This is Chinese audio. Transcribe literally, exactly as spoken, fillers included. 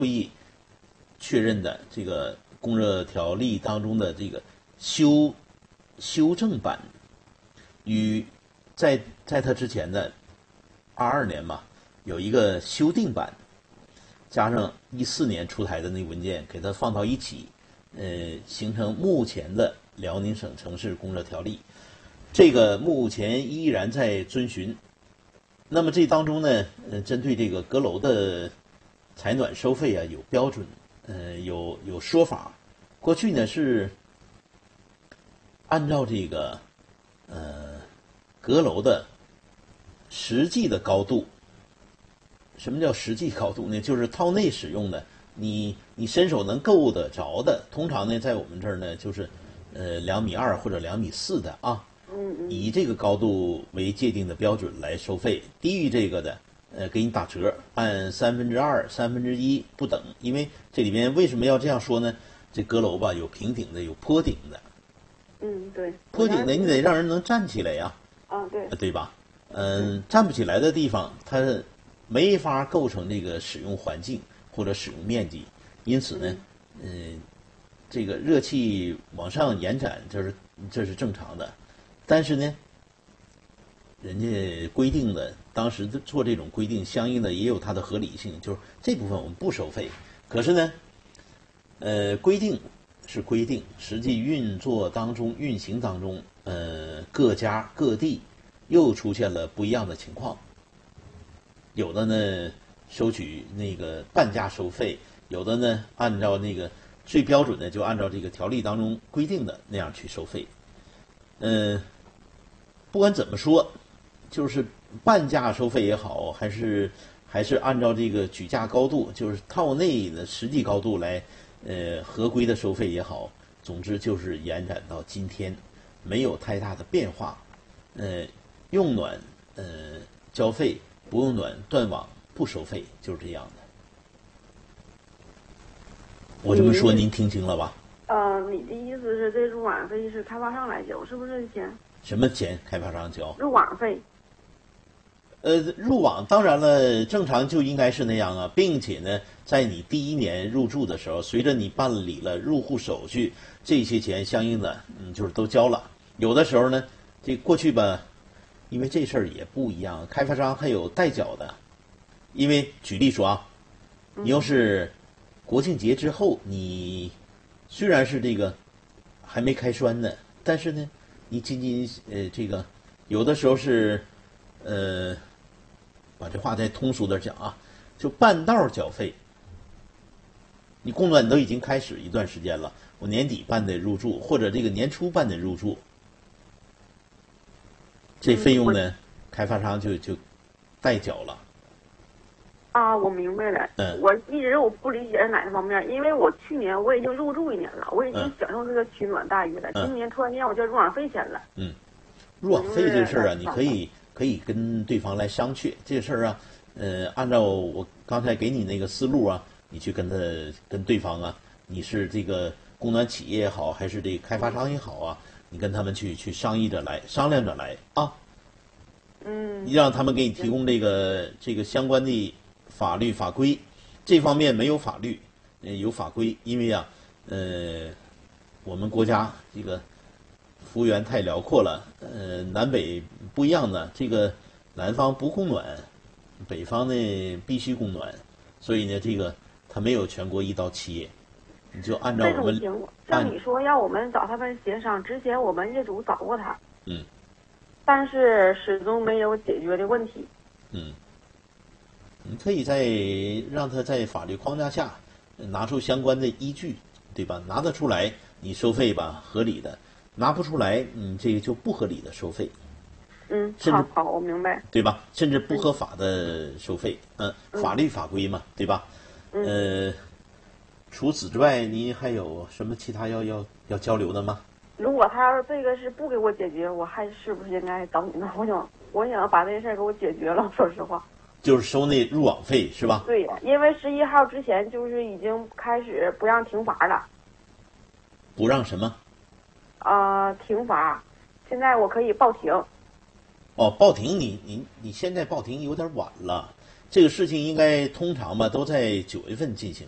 会议确认的这个供热条例当中的这个修修正版，与在在它之前的二二年嘛，有一个修订版，加上一四年出台的那个文件，给它放到一起，呃，形成目前的辽宁省城市供热条例。这个目前依然在遵循。那么这当中呢，呃，针对这个阁楼的采暖收费啊，有标准，呃，有有说法。过去呢是按照这个呃阁楼的实际的高度。什么叫实际高度呢？就是套内使用的，你你伸手能够得着的，通常呢在我们这儿呢就是呃两米二或者两米四的啊，以这个高度为界定的标准来收费，低于这个的，呃给你打折，按三分之二、三分之一不等。因为这里面为什么要这样说呢？这阁楼吧有平顶的，有坡顶的。 嗯，对。 坡顶的你得让人能站起来呀。 啊，对。 对吧？嗯，站不起来的地方，它没法构成这个使用环境或者使用面积，因此呢，嗯，这个热气往上延展，这是这是正常的。但是呢，人家规定的，当时做这种规定，相应的也有它的合理性，就是这部分我们不收费。可是呢，呃，规定是规定，实际运作当中、运行当中，呃，各家各地又出现了不一样的情况。有的呢收取那个半价收费，有的呢按照那个最标准的就按照这个条例当中规定的那样去收费。嗯、呃，不管怎么说，就是半价收费也好，还是还是按照这个举架高度，就是套内的实际高度来呃合规的收费也好，总之就是延展到今天，没有太大的变化。呃，用暖呃交费。不用暖断网不收费，就是这样的。我这么说您听清了吧？ 呃，你的意思是这入网费是开发商来交，是不是钱？ 什么钱？开发商交？ 入网费。 呃，入网当然了，正常就应该是那样啊，并且呢，在你第一年入住的时候，随着你办理了入户手续，这些钱相应的嗯就是都交了。有的时候呢，这过去吧。因为这事儿也不一样，开发商还有代缴的。因为举例说啊，你要是国庆节之后，你虽然是这个还没开栓呢，但是呢，你仅仅呃这个有的时候是呃，把这话再通俗点讲啊，就半道缴费。你供暖都已经开始一段时间了，我年底办的入住，或者这个年初办的入住。这费用呢，开发商就就代缴了。 啊，我明白了。 嗯。 我一直我不理解是哪个方面，因为我去年我已经入住一年了，我已经享受这个取暖待遇了。 嗯、 今年突然间我交入网费钱了。 嗯，入网费这事儿啊，你可以可以跟对方来商榷。这事儿啊，呃，按照我刚才给你那个思路啊，你去跟他跟对方啊，你是这个供暖企业也好，还是这个开发商也好啊。你跟他们去去商议着来，商量着来啊。 嗯。 你让他们给你提供这个这个相关的法律法规，这方面没有法律，呃，有法规。因为啊，呃，我们国家这个幅员太辽阔了，呃，南北不一样的，这个南方不供暖，北方呢必须供暖，所以呢，这个它没有全国一刀切。你就按照我们这种情况，像你说要我们找他们协商，之前我们业主找过他， 嗯， 但是始终没有解决的问题。 嗯，你可以在让他在法律框架下拿出相关的依据，对吧？拿得出来，你收费吧合理的；拿不出来，你这个就不合理的收费。 嗯， 甚至好，好，我明白。 对吧？甚至不合法的收费，嗯，嗯法律法规嘛，对吧？ 嗯。 呃。除此之外，您还有什么其他要要要交流的吗？ 如果他要是这个是不给我解决，我还是不是应该找你呢？我想，我想把这事儿给我解决了。说实话， 就是收那入网费是吧？ 对呀，因为十一号之前就是已经开始不让停阀了。 不让什么？ 啊、呃，停阀，现在我可以报停。 哦，报停你你你现在报停有点晚了。这个事情应该通常吧都在九月份进行